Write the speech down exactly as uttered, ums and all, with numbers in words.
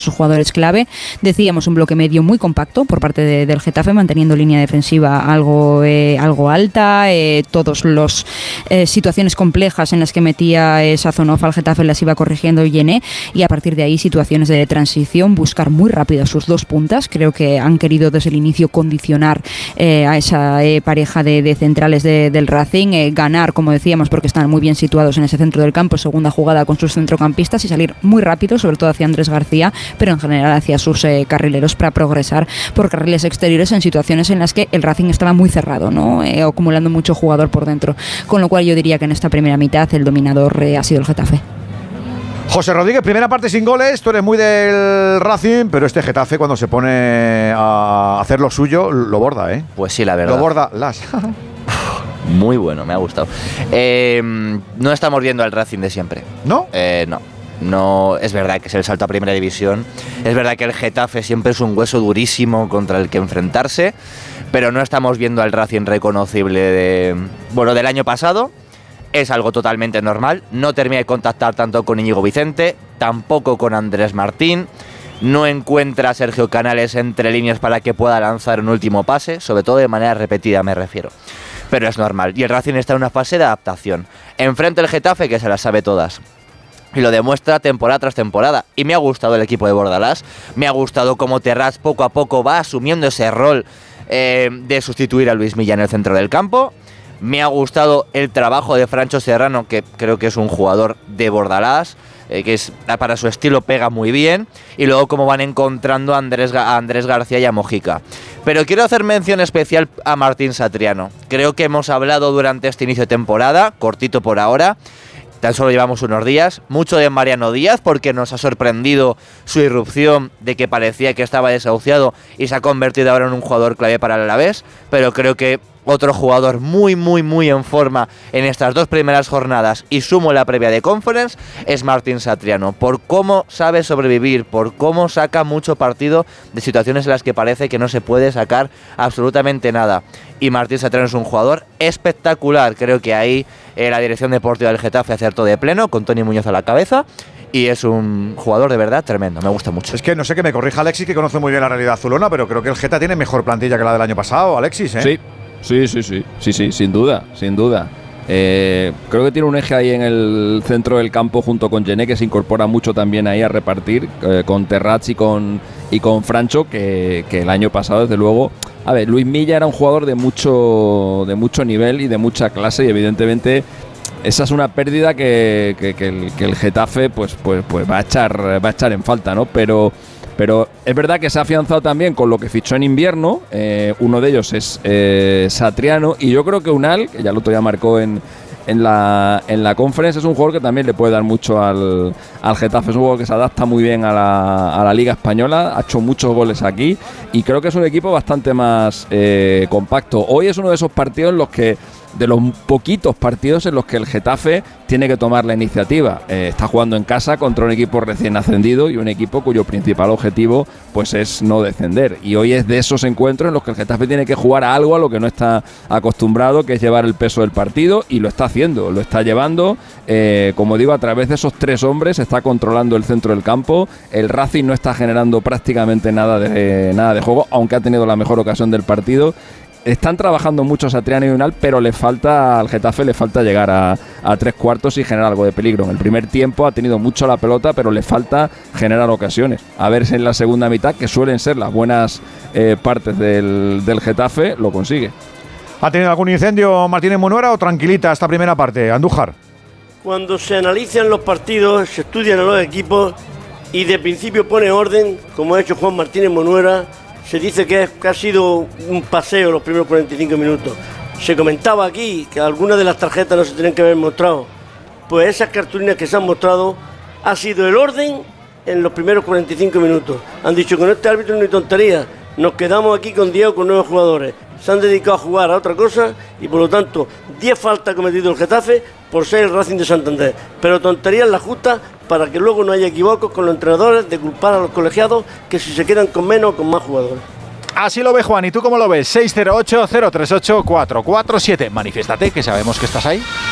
sus jugadores clave. Decíamos un bloque medio muy compacto por parte de, del Getafe, manteniendo línea defensiva algo, eh, algo alta. Eh, todas las eh, situaciones complejas en las que metía eh, Sazonov al Getafe las iba corrigiendo Yené, y a partir de ahí situaciones de transición, buscar muy rápido sus dos puntas. Creo que han querido desde el inicio condicionar eh, a esa eh, pareja de, de centrales de, del Racing, eh, ganar, como decíamos, porque están muy bien situados en ese centro del campo, segunda jugada con sus centrocampistas, y salir muy rápido, sobre todo hacia Andrés García, pero en general hacia sus eh, carrileros, para progresar por carriles exteriores en situaciones en las que el Racing estaba muy cerrado, ¿no? Eh, acumulando mucho jugador por dentro, con lo cual yo diría que en esta primera mitad el dominador eh, ha sido el Getafe. José Rodríguez, primera parte sin goles, tú eres muy del Racing, pero este Getafe cuando se pone a hacer lo suyo, lo borda, ¿eh? Pues sí, la verdad. Lo borda las... Muy bueno, me ha gustado. Eh, no estamos viendo al Racing de siempre. ¿No? Eh, no. No, es verdad que es el salto a primera división. Es verdad que el Getafe siempre es un hueso durísimo contra el que enfrentarse, pero no estamos viendo al Racing reconocible de, bueno, del año pasado. Es algo totalmente normal. No termina de contactar tanto con Íñigo Vicente, tampoco con Andrés Martín. No encuentra a Sergio Canales entre líneas para que pueda lanzar un último pase, sobre todo de manera repetida me refiero. Pero es normal. Y el Racing está en una fase de adaptación. Enfrente el Getafe, que se las sabe todas. Y lo demuestra temporada tras temporada. Y me ha gustado el equipo de Bordalás. Me ha gustado cómo Terrats poco a poco va asumiendo ese rol eh, de sustituir a Luis Milla en el centro del campo. Me ha gustado el trabajo de Francho Serrano, que creo que es un jugador de Bordalás, eh, que es, para su estilo pega muy bien. Y luego cómo van encontrando a Andrés, a Andrés García y a Mojica. Pero quiero hacer mención especial a Martín Satriano. Creo que hemos hablado durante este inicio de temporada, cortito por ahora, tan solo llevamos unos días, mucho de Mariano Díaz, porque nos ha sorprendido su irrupción, de que parecía que estaba desahuciado y se ha convertido ahora en un jugador clave para el Alavés, pero creo que otro jugador muy, muy, muy en forma en estas dos primeras jornadas, y sumo la previa de Conference, es Martín Satriano, por cómo sabe sobrevivir, por cómo saca mucho partido de situaciones en las que parece que no se puede sacar absolutamente nada. Y Martín Satriano es un jugador espectacular. Creo que ahí eh, la dirección deportiva del Getafe acertó de pleno, con Tony Muñoz a la cabeza. Y es un jugador de verdad tremendo, me gusta mucho. Es que no sé, que me corrija Alexis, que conoce muy bien la realidad azulona, pero creo que el Geta tiene mejor plantilla que la del año pasado, Alexis, ¿eh? Sí, sí, sí, sí, sí, sí, sin duda, sin duda. Eh, creo que tiene un eje ahí en el centro del campo junto con Yené, que se incorpora mucho también ahí a repartir, eh, con Terrats y con, y con Francho, que, que el año pasado, desde luego... A ver, Luis Milla era un jugador de mucho, de mucho nivel y de mucha clase, y evidentemente... Esa es una pérdida que, que, que, el, que el Getafe pues, pues, pues va a echar va a echar en falta, ¿no? Pero, pero es verdad que se ha afianzado también con lo que fichó en invierno. Eh, uno de ellos es eh, Satriano, y yo creo que Unal, que ya el otro día marcó en, en la en la Conference, es un jugador que también le puede dar mucho al, al Getafe. Es un jugador que se adapta muy bien a la, a la Liga Española, ha hecho muchos goles aquí, y creo que es un equipo bastante más eh, compacto. Hoy es uno de esos partidos en los que de los poquitos partidos en los que el Getafe tiene que tomar la iniciativa. Eh, está jugando en casa contra un equipo recién ascendido y un equipo cuyo principal objetivo pues es no descender. Y hoy es de esos encuentros en los que el Getafe tiene que jugar a algo a lo que no está acostumbrado, que es llevar el peso del partido, y lo está haciendo, lo está llevando. Eh, como digo, a través de esos tres hombres está controlando el centro del campo. El Racing no está generando prácticamente nada de, nada de juego, aunque ha tenido la mejor ocasión del partido. Están trabajando mucho Satriano y Unal, pero le falta al Getafe le falta llegar a, a tres cuartos y generar algo de peligro. En el primer tiempo ha tenido mucho la pelota, pero le falta generar ocasiones. A ver si en la segunda mitad, que suelen ser las buenas eh, partes del, del Getafe, lo consigue. ¿Ha tenido algún incendio Martínez Munuera o tranquilita esta primera parte, Andújar? Cuando se analizan los partidos, se estudian a los equipos y de principio pone orden, como ha hecho Juan Martínez Munuera. Se dice que, es, que ha sido un paseo los primeros cuarenta y cinco minutos. Se comentaba aquí que algunas de las tarjetas no se tenían que haber mostrado. Pues esas cartulinas que se han mostrado ha sido el orden en los primeros cuarenta y cinco minutos. Han dicho que con este árbitro no hay tontería. Nos quedamos aquí con diez o con nueve jugadores. Se han dedicado a jugar a otra cosa y por lo tanto diez faltas ha cometido el Getafe por ser el Racing de Santander. Pero tonterías las justas para que luego no haya equívocos con los entrenadores de culpar a los colegiados, que si se quedan con menos o con más jugadores. Así lo ve Juan, ¿y tú cómo lo ves? seis cero ocho, cero tres ocho, cuatro cuatro siete. Manifiéstate, que sabemos que estás ahí.